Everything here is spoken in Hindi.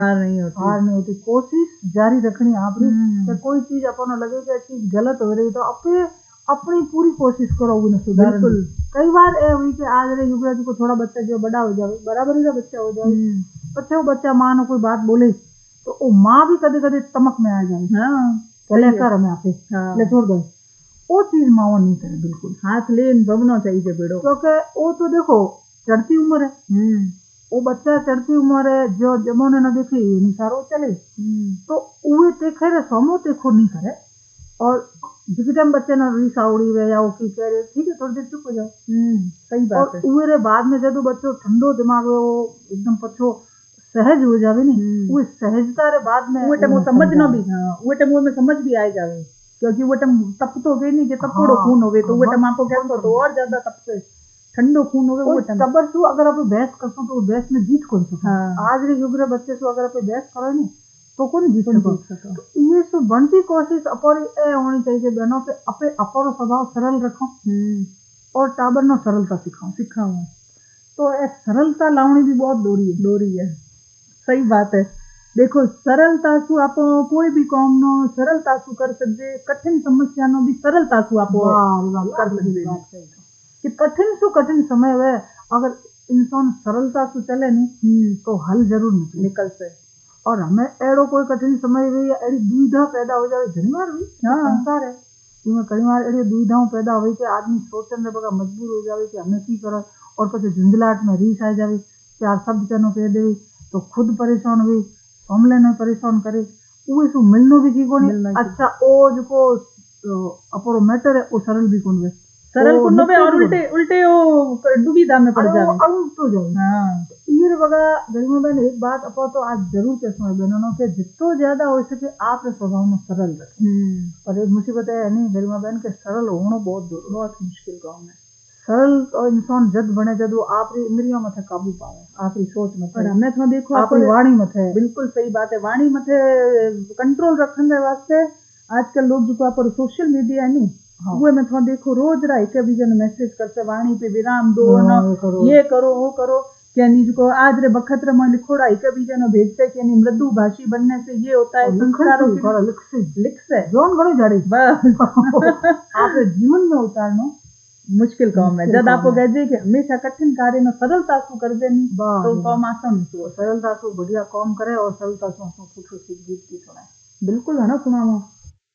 हार नहीं होती, हार नहीं होती। कोशिश जारी रखनी आपरी कि कोई चीज अपन लगे कि चीज गलत हो रही तो अपने अपनी पूरी कोशिश करो उन्हें सुधारने। कई बार ए हुई कि आज रे युवराज को थोड़ा बच्चा जो बड़ा हो जाए बराबर ही का बच्चा हो जाए बच्चे वो बच्चा माँ ने कोई बात बोले तो वो माँ भी कदे कदे तमक में आ जाए। हाँ पहले कर हमें आपे ले छोड़ दो वो चीज माँ नहीं करे बिल्कुल। हाथ ले बबना चाहिए बेड़ो, क्योंकि वो तो देखो चढ़ती उम्र है, वो बच्चा चढ़ती उम्र है जो जमोने न देखी अनुसार वो चले तो उहे ते करे सोमो ते खो नहीं करे। और जिस टाइम बच्चे ने रीस आवड़ी वे या वो की कह रहे ठीक है थोड़ी देर चुप हो जाओ, सही बात है। और उहे रे बाद में जब बच्चो ठंडो दिमाग में वो एकदम पछो सहज हो जावे नहीं वो सहजता रे बाद में वो टाइम समझना भी, हाँ वो टाइम में समझ भी आ जावे क्योंकि वो टाइम तप तो गई नहीं कि तपड़ो खून होवे तो वो टाइम आपको कहते तो और ज्यादा तप से ठंडो खून होवे वो टाइम सबर सु अगर आप बहस करसो तो बहस में जीत कौन सको। आज रे युग रे बच्चे सु अगर आप बहस करो नहीं तो कौन जीत सको। तो ये सु बनती कोशिश अपनी ए होनी चाहिए बहनों के अपे अपनो स्वभाव सरल रखो और टाबर नो सरलता सिखाओ। तो एक सरलता लावनी भी बहुत दोरी है। सही बात है। देखो सरलता सु आप कोई भी काम नो सरलता सु कर सकते, कठिन समस्या नो भी सरलता सु आप कर सकते कि कठिन सु कठिन समय वे अगर इंसान सरलता से चले नहीं तो हल जरूर निकल से। और हमें एड़ो कोई कठिन समय हुई या एड़ी दुविधा पैदा हो जाए घनी बार हुई संसार है इसमें कई बार एड़ी दुविधाओं पैदा हुई कि आदमी सोचने बगा मजबूर हो जाए कि हमें की करो और कुछ झुंझलाहट में रीस आ जाए चार शब्द चनो कह दे तो खुद परेशान हुई हमले ने परेशान करे वो सु मिलनो भी की कोनी। अच्छा ओ जो अपरो मैटर है वो सरल भी कोन वे सरल कुन्नो में और उल्टे उल्टे वो दुविधा में पड़ जावे तो जावे। हाँ ये बगा गरिमा बहन एक बात अपो तो आज जरूर कहूँ बहनों के जितो ज्यादा हो सके आप स्वभाव में सरल रखे। पर एक मुसीबत है नहीं गरिमा बहन के सरल होना बहुत मुश्किल काम है। सरल और इंसान जद बने जद वो आपरी इंद्रियों में काबू पावे आपरी सोच में और हमें तो देखो आपरी वाणी में बिल्कुल सही बात है। वाणी में कंट्रोल रखने वास्ते आजकल लोग जो आप सोशल मीडिया है नहीं वो मैं थोड़ा देखो रोज रा एक भी जन मैसेज करते वाणी पे विराम दो ना ये करो वो करो क्या नहीं को आज रे बखत रे में लिखोड़ा एक भी जन भेजते कि नहीं मृदु भाषी बनने से ये होता है संस्कारों की लिख से जोन बड़ी जाड़ी बस आपके जीवन में उतारनो मुश्किल काम है। जब आपको कहते कि हमेशा कठिन कार्य में सरलता से कर देनी तो काम आसान नहीं। सरलता से बढ़िया काम करे और सरलता से सीख गीत की सुनाए बिल्कुल है ना सुनावा